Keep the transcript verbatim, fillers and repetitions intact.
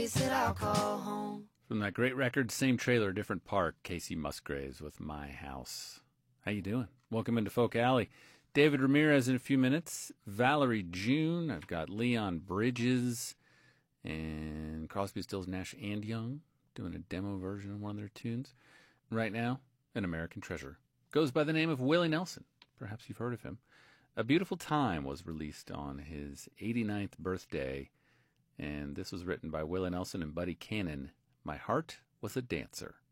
Said I'll call home. From that great record, same trailer, different park, Casey Musgraves with My House. How you doing? Welcome into Folk Alley. David Ramirez in a few minutes. Valerie June. I've got Leon Bridges and Crosby, Stills, Nash and Young doing a demo version of one of their tunes. Right now, An American Treasure. Goes by the name of Willie Nelson. Perhaps you've heard of him. A Beautiful Time was released on his eighty-ninth birthday, and this was written by Willie Nelson and Buddy Cannon. My Heart Was a Dancer.